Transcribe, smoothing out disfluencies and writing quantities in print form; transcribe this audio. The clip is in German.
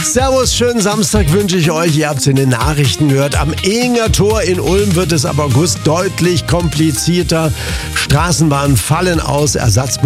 Servus, schönen Samstag wünsche ich euch. Ihr habt es in den Nachrichten gehört. Am Ehinger Tor in Ulm wird es ab August deutlich komplizierter. Straßenbahnen fallen aus, Ersatzbusse